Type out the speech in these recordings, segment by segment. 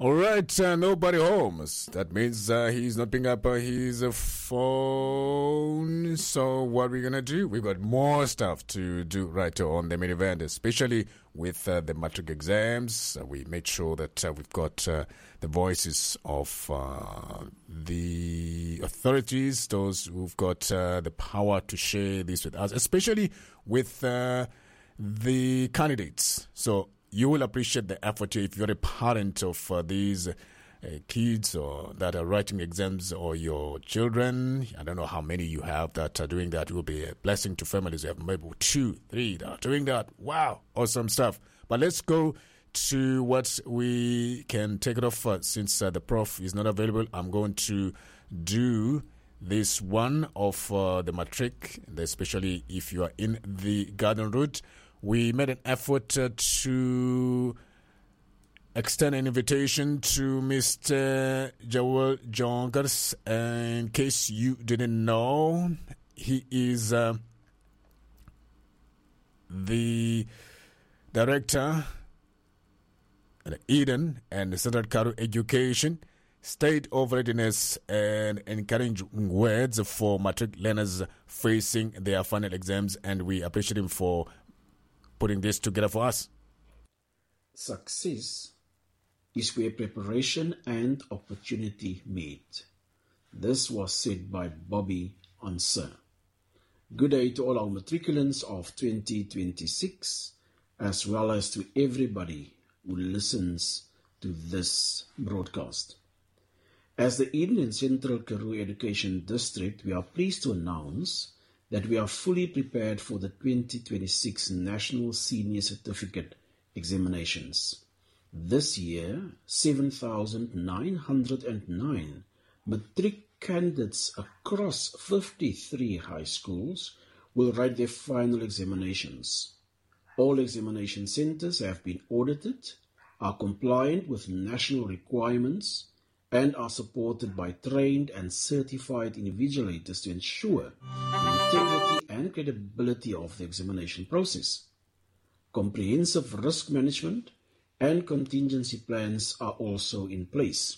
All right, nobody home. That means he's not picking up his phone. So what we're going to do, we've got more stuff to do right on the main event, especially with the matric exams. We made sure that we've got the voices of the authorities, those who've got the power to share this with us, especially with the candidates. So you will appreciate the effort if you're a parent of these kids or that are writing exams, or your children. I don't know how many you have that are doing that. It will be a blessing to families. You have maybe 2, 3 that are doing that. Wow, awesome stuff. But let's go to what we can take it off since the prof is not available. I'm going to do this one of the matric, especially if you are in the garden route. We made an effort to extend an invitation to Mr. Joel Jongers. In case you didn't know, he is the director at Eden and Central Karoo Education, State of Readiness and encouraging words for matric learners facing their final exams, and we appreciate him for putting this together for us. Success is where preparation and opportunity meet. This was said by Bobby Answer. Good day to all our matriculants of 2026, as well as to everybody who listens to this broadcast. As the Eden and Central Karoo Education District, we are pleased to announce that we are fully prepared for the 2026 National Senior Certificate Examinations. This year, 7,909 matric candidates across 53 high schools will write their final examinations. All examination centers have been audited, are compliant with national requirements, and are supported by trained and certified invigilators to ensure the integrity and credibility of the examination process. Comprehensive risk management and contingency plans are also in place.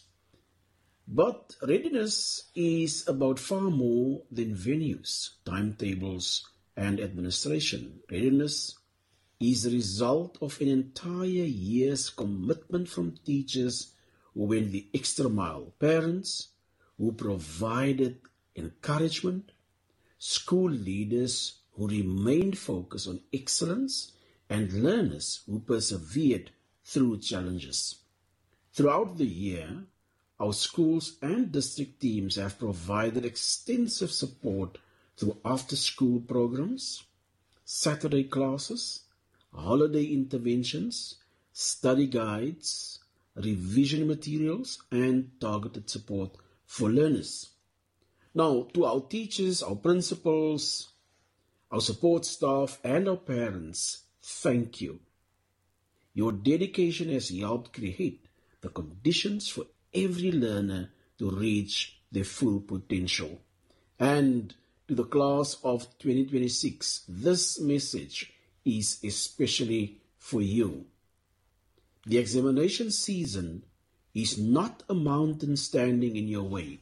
But readiness is about far more than venues, timetables, and administration. Readiness is the result of an entire year's commitment from teachers who went the extra mile, parents who provided encouragement, school leaders who remained focused on excellence, and learners who persevered through challenges. Throughout the year, our schools and district teams have provided extensive support through after-school programs, Saturday classes, holiday interventions, study guides, revision materials, and targeted support for learners. Now, to our teachers, our principals, our support staff, and our parents, thank you. Your dedication has helped create the conditions for every learner to reach their full potential. And to the class of 2026, this message is especially for you. The examination season is not a mountain standing in your way.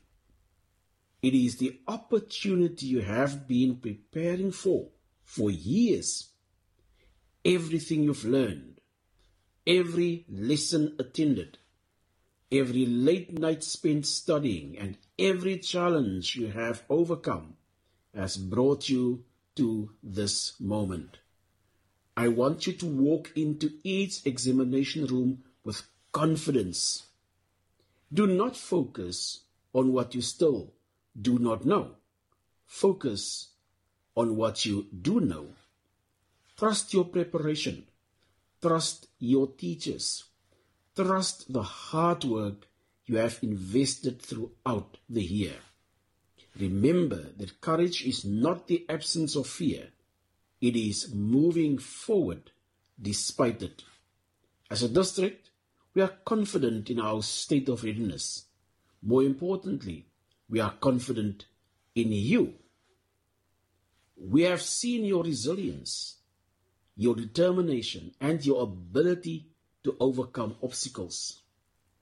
It is the opportunity you have been preparing for years. Everything you've learned, every lesson attended, every late night spent studying, and every challenge you have overcome has brought you to this moment. I want you to walk into each examination room with confidence. Do not focus on what you still do not know. Focus on what you do know. Trust your preparation. Trust your teachers. Trust the hard work you have invested throughout the year. Remember that courage is not the absence of fear. It is moving forward despite it. As a district, we are confident in our state of readiness. More importantly, we are confident in you. We have seen your resilience, your determination, and your ability to overcome obstacles.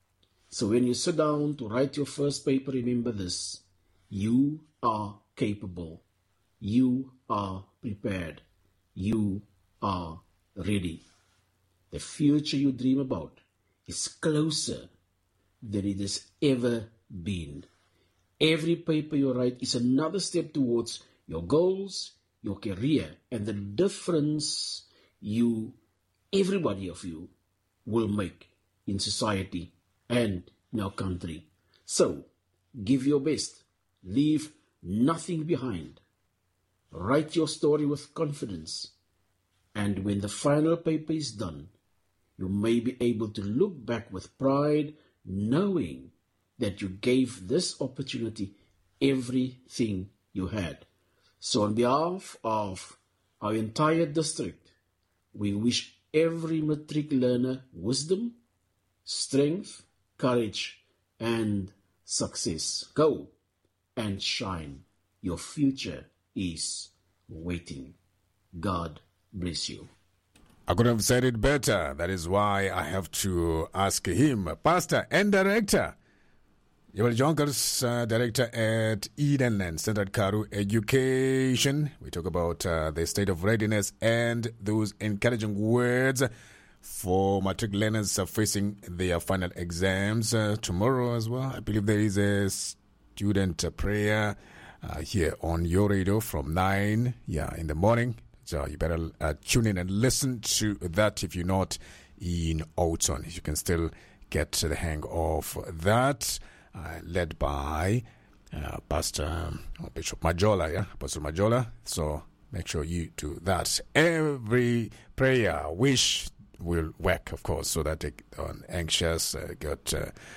So when you sit down to write your first paper, remember this: you are capable, you are prepared, you are ready. The future you dream about is closer than it has ever been. Every paper you write is another step towards your goals, your career, and the difference everybody of you, will make in society and in our country. So, give your best. Leave nothing behind. Write your story with confidence. And when the final paper is done, you may be able to look back with pride, knowing that you gave this opportunity everything you had. So on behalf of our entire district, we wish every matric learner wisdom, strength, courage, and success. Go and shine. Your future is waiting. God bless you. I couldn't have said it better. That is why I have to ask him, pastor and director, Joel Jonkers, director at Edenland Standard Karoo Education. We talk about the state of readiness and those encouraging words for matric learners facing their final exams tomorrow as well. I believe there is a student prayer here on your radio from 9 in the morning. So you better tune in and listen to that if you're not in Oudtshoorn. You can still get the hang of that. Led by Pastor Bishop Majola, Pastor Majola. So make sure you do that. Every prayer, wish will work, of course, so that they aren't anxious, get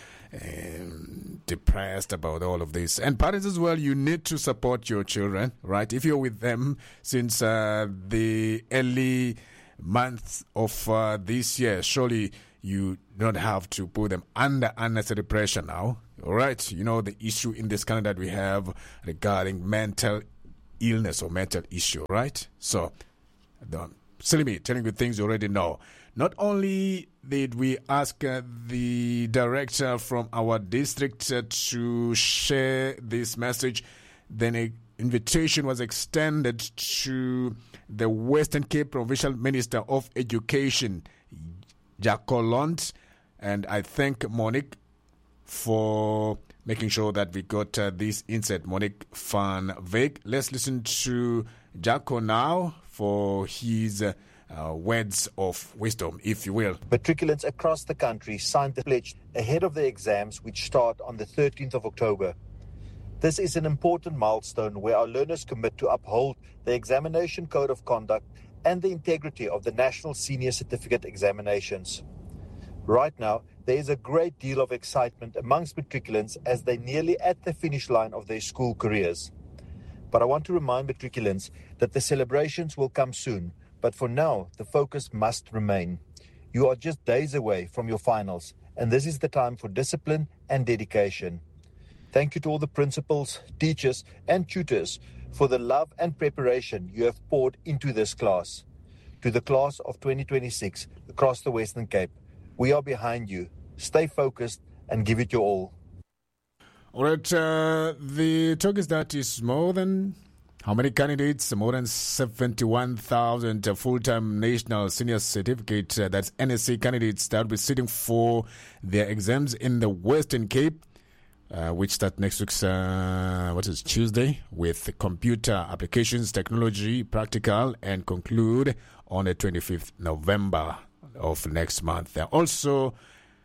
depressed about all of this. And parents as well, you need to support your children, right? If you're with them since the early months of this year, surely you don't have to put them under unnecessary pressure now. All right, you know the issue in this country that we have regarding mental illness or mental issue, right? So, silly me, telling you things you already know. Not only did we ask the director from our district to share this message, then an invitation was extended to the Western Cape Provincial Minister of Education, Jaco Lont, and I thank Monique for making sure that we got this insight. Monique van Wyk. Let's listen to Jaco now for his words of wisdom, if you will. Matriculants across the country signed the pledge ahead of the exams, which start on the 13th of October. This is an important milestone where our learners commit to uphold the examination code of conduct and the integrity of the National Senior Certificate examinations. Right now, there is a great deal of excitement amongst matriculants as they're nearly at the finish line of their school careers. But I want to remind matriculants that the celebrations will come soon, but for now, the focus must remain. You are just days away from your finals, and this is the time for discipline and dedication. Thank you to all the principals, teachers, and tutors for the love and preparation you have poured into this class. To the class of 2026 across the Western Cape, we are behind you. Stay focused and give it your all. All right, the talk is that is more than how many candidates? More than 71,000 full-time national senior certificate, that's NSC candidates that will be sitting for their exams in the Western Cape, which start next week's, Tuesday, with computer applications, technology, practical, and conclude on the 25th November of next month. There are also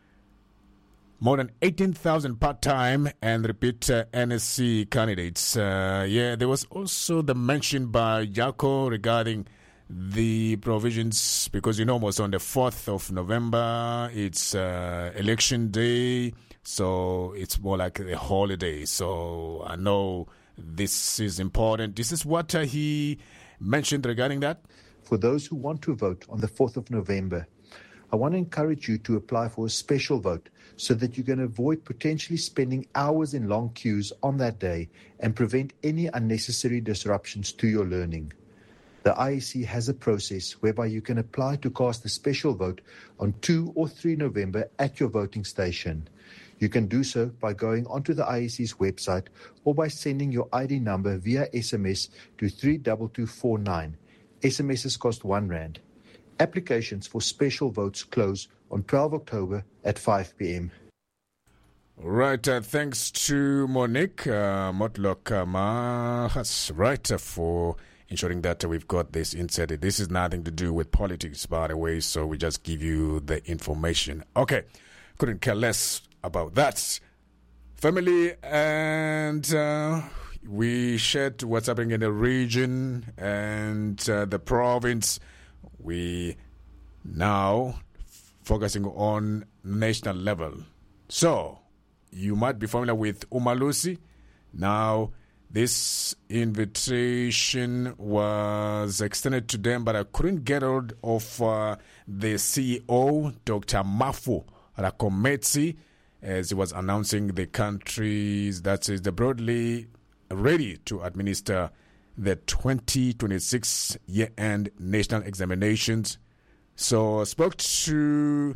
more than 18,000 part-time and repeat NSC candidates. There was also the mention by Jaco regarding the provisions, because almost on the 4th of November, it's election day, so it's more like a holiday. So I know this is important. This is what he mentioned regarding that. For those who want to vote on the 4th of November, I want to encourage you to apply for a special vote so that you can avoid potentially spending hours in long queues on that day and prevent any unnecessary disruptions to your learning. The IEC has a process whereby you can apply to cast a special vote on 2 or 3 November at your voting station. You can do so by going onto the IEC's website or by sending your ID number via SMS to 32249. SMSs cost R1. Applications for special votes close on 12 October at 5 p.m. Right, thanks to Monique Motlock Mahas, for ensuring that we've got this inserted. This is nothing to do with politics, by the way, so we just give you the information. Okay, couldn't care less about that. Family, and we shared what's happening in the region and the province. We now focusing on national level. So, you might be familiar with Umalusi. Now, this invitation was extended to them, but I couldn't get hold of the CEO, Dr. Mafu Rakometsi, as he was announcing the countries that is broadly ready to administer the 2026 year-end national examinations. So I spoke to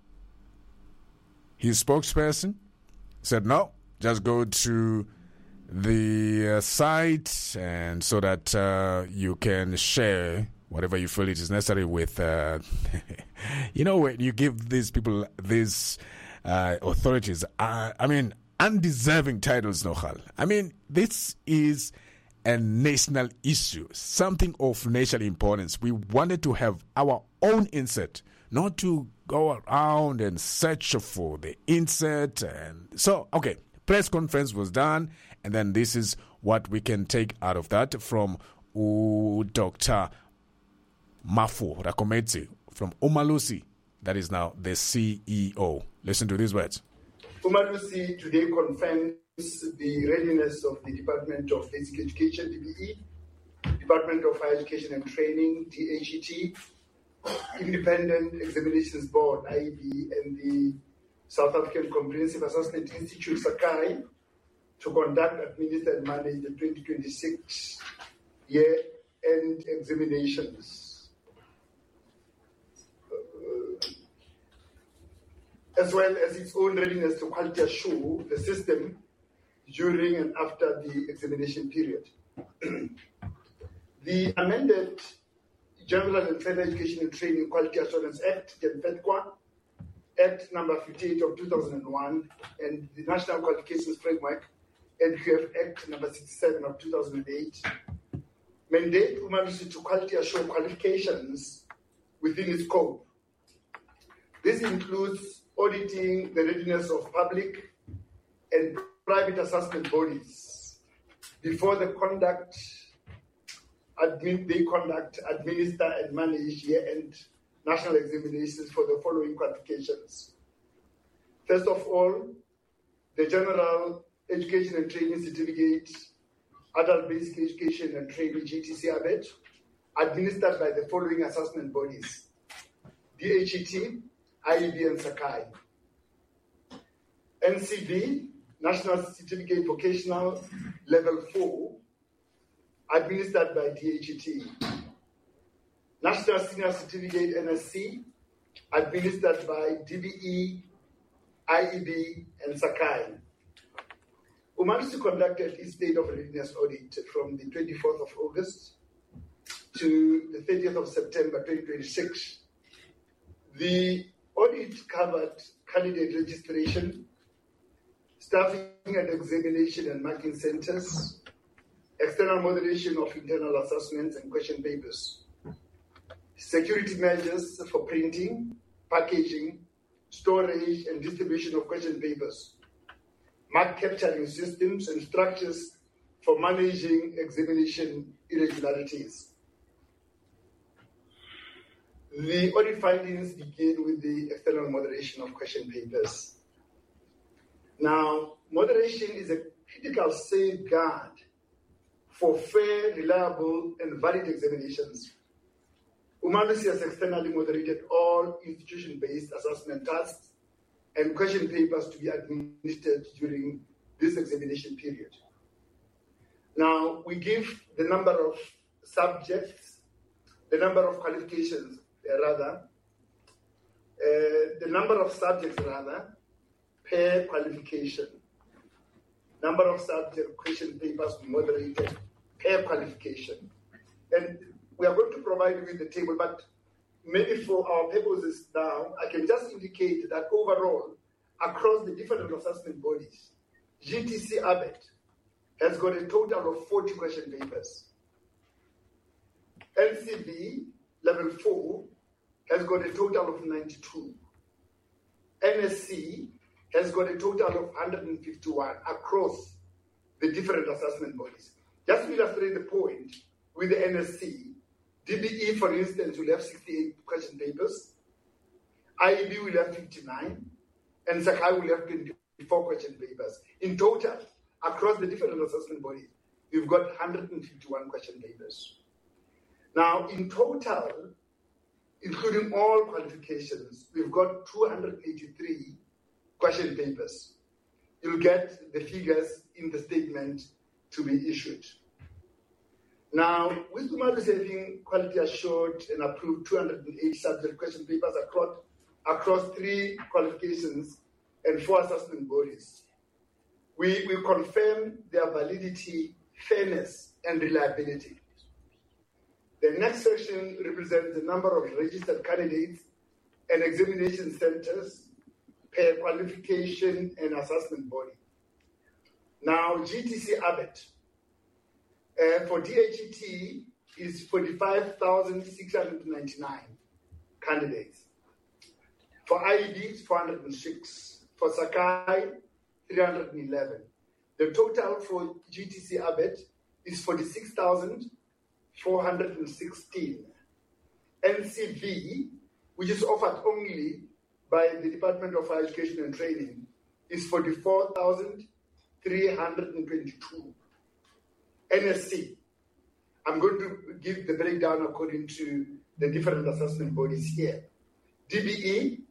his spokesperson, said no, just go to the site and so that you can share whatever you feel it is necessary with, when you give these people, these authorities, undeserving titles, Nohal. This is a national issue, something of national importance. We wanted to have our own insert, not to go around and search for the insert. And so, okay, press conference was done, and then this is what we can take out of that from Dr. Mafu Rakometsi from Umalusi, that is now the CEO. Listen to these words. Umalusi today confirms the readiness of the Department of Basic Education, DBE, Department of Higher Education and Training, DHET, Independent Examinations Board, IEB, and the South African Comprehensive Assessment Institute, Sakai, to conduct, administer, and manage the 2026 year-end examinations, as well as its own readiness to quality assure the system during and after the examination period. The amended General and Further Education and Training Quality Assurance Act, GENFEDQUA, Act number 58 of 2001, and the National Qualifications Framework, NQF Act number 67 of 2008, mandate Umalusi to quality assure qualifications within its scope. This includes auditing the readiness of public and private assessment bodies before they conduct, administer, and manage year-end national examinations for the following qualifications. First of all, the General Education and Training Certificate, Adult Basic Education and Training, GTC ABET, administered by the following assessment bodies: DHET, IEB, and Sakai. NCV, National Certificate Vocational Level 4, administered by DHET. National Senior Certificate, NSC, administered by DBE, IEB, and Sakai. Umalusi conducted its State of Readiness audit from the 24th of August to the 30th of September 2026. The audit covered candidate registration, staffing and examination and marking centers, external moderation of internal assessments and question papers, security measures for printing, packaging, storage, and distribution of question papers, mark capturing systems and structures for managing examination irregularities. The audit findings begin with the external moderation of question papers. Now, moderation is a critical safeguard for fair, reliable, and valid examinations. Umalusi has externally moderated all institution-based assessment tasks and question papers to be administered during this examination period. Now, we give the number of subjects, the number of qualifications, the number of subjects per qualification. Number of subject question papers moderated per qualification. And we are going to provide you with the table, but maybe for our purposes now, I can just indicate that overall, across the different assessment bodies, GTC ABET has got a total of 40 question papers. LCB level 4 has got a total of 92. NSC has got a total of 151 across the different assessment bodies. Just to illustrate the point, with the NSC, DBE, for instance, will have 68 question papers, IEB will have 59, and Sakai will have 24 question papers. In total, across the different assessment bodies, we've got 151 question papers. Now, in total, including all qualifications, we've got 283 question papers. You'll get the figures in the statement to be issued. Now, with Umalusi having quality assured and approved 208 subject question papers across 3 qualifications and 4 assessment bodies, we confirm their validity, fairness, and reliability. The next section represents the number of registered candidates and examination centers per qualification and assessment body. Now, GTC ABET for DHET is 45,699 candidates. For IED, it's 406. For Sakai, 311. The total for GTC ABET is 46,416. NCV, which is offered only by the Department of Higher Education and Training, is 44,322. NSC, I'm going to give the breakdown according to the different assessment bodies here. DBE,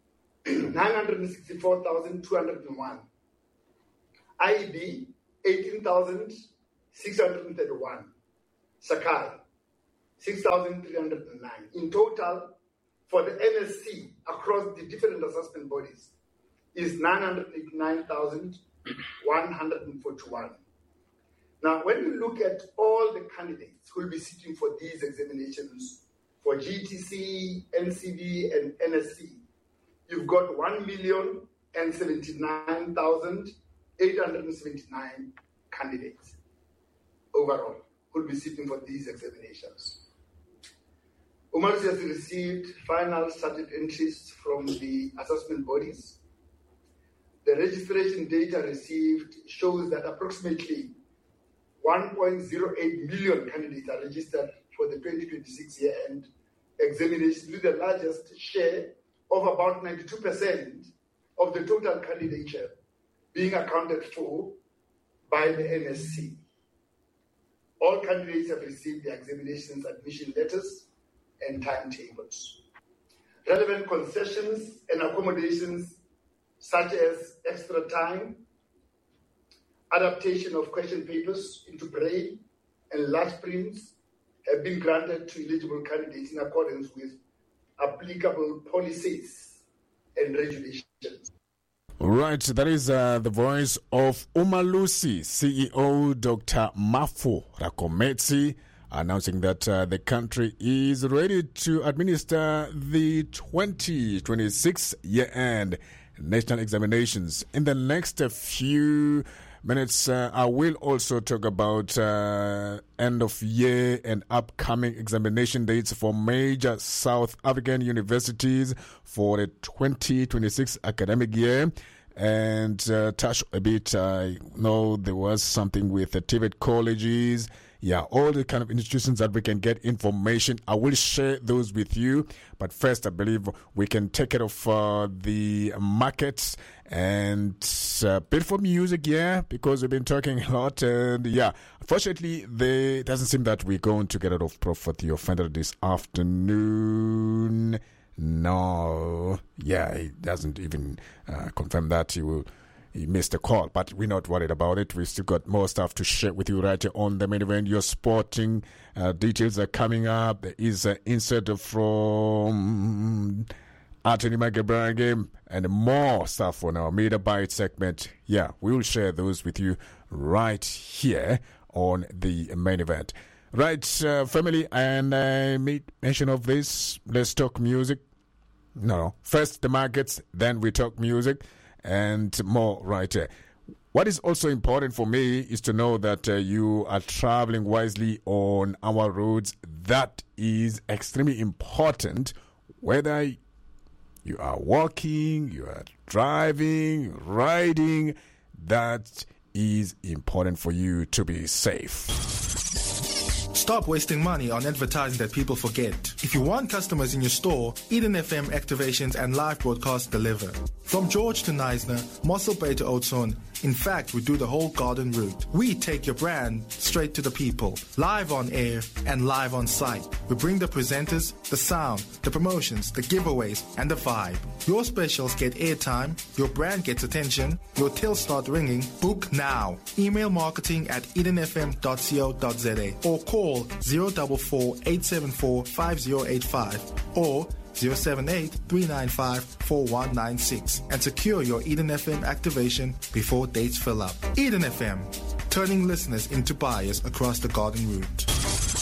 964,201. IEB, 18,631. Sakai, 6,309. In total, for the NSC across the different assessment bodies is 989,141. Now, when you look at all the candidates who will be sitting for these examinations for GTC, NCB, and NSC, you've got 1,079,879 candidates overall who will be sitting for these examinations. Umalusi has received final started entries from the assessment bodies. The registration data received shows that approximately 1.08 million candidates are registered for the 2026 year-end examination, with the largest share of about 92% of the total candidature being accounted for by the NSC. All candidates have received their examinations admission letters and timetables. Relevant concessions and accommodations such as extra time, adaptation of question papers into braille and large prints have been granted to eligible candidates in accordance with applicable policies and regulations. Right, that is the voice of Umalusi CEO Dr. Mafu Rakometsi announcing that the country is ready to administer the 2026 year-end national examinations. In the next few minutes, I will also talk about end of year and upcoming examination dates for major South African universities for the 2026 academic year. And touch a bit, I know there was something with the TVET colleges. Yeah, all the kind of institutions that we can get information. I will share those with you. But first, I believe we can take care of the markets and bit for music, yeah, because we've been talking a lot. And yeah, unfortunately, it doesn't seem that we're going to get out of Prophet the Offender this afternoon. No, yeah, he doesn't even confirm that he missed a call, but we're not worried about it. We still got more stuff to share with you right here on the main event. Your sporting details are coming up. There is an insert from Anthony Magebrangim, and more stuff on our Media Bite segment. Yeah, we will share those with you right here on the main event. Right, family, and I made mention of this. Let's talk music. No, first the markets, then we talk music, and more right here. What is also important for me is to know that you are traveling wisely on our roads. That is extremely important, whether you are walking, you are driving, riding. That is important for you to be safe. Stop wasting money on advertising that people forget. If you want customers in your store, Eden FM activations and live broadcasts deliver. From George to Neisner, Mossel Bay to Oudtshoorn, in fact, we do the whole garden route. We take your brand straight to the people, live on air and live on site. We bring the presenters, the sound, the promotions, the giveaways, and the vibe. Your specials get airtime, your brand gets attention, your tills start ringing. Book now. Email marketing@edenfm.co.za or call 044 874 5085 or 078-395-4196 and secure your Eden FM activation before dates fill up. Eden FM, turning listeners into buyers across the garden route.